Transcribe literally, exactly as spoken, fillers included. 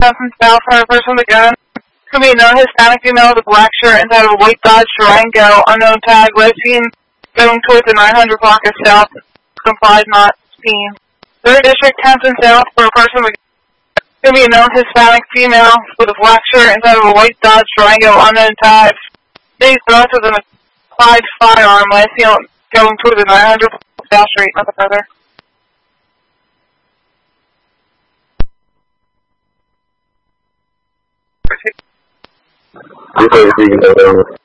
Thompson South for a person with a gun. Could be a known Hispanic female with a black shirt inside of a white Dodge Durango, unknown tag, was seen going towards the nine hundred block of South, complied not seen. Third District, Thompson South for a person with a gun. Could be a known Hispanic female with a black shirt inside of a white Dodge Durango, unknown tag. These threats with an applied firearm, last seen going towards the nine hundred South Street, nothing further. I'm going to see you.